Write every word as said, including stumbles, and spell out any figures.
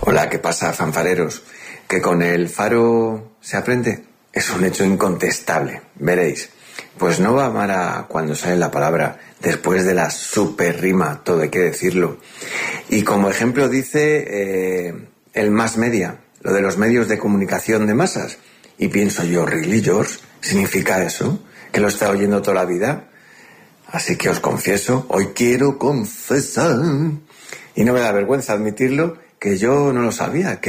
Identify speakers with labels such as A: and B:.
A: Hola, ¿qué pasa, fanfareros? ¿Que con el Faro se aprende? Es un hecho incontestable, veréis. Pues no va mal a cuando sale la palabra, después de la super rima, todo hay que decirlo. Y como ejemplo dice eh, el mass media, lo de los medios de comunicación de masas. Y pienso yo, ¿really, George? ¿Significa eso? ¿Que lo he estado oyendo toda la vida? Así que os confieso, hoy quiero confesar, y no me da vergüenza admitirlo, que yo no lo sabía, que